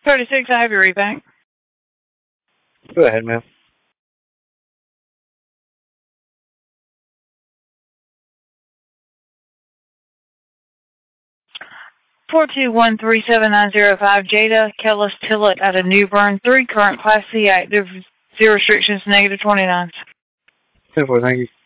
36, I have your rebank. Go ahead, ma'am. $4213795 Jada Kellis Tillett out of New Bern. 3 current Class C active. 0 restrictions, negative 29. 10-4, thank you.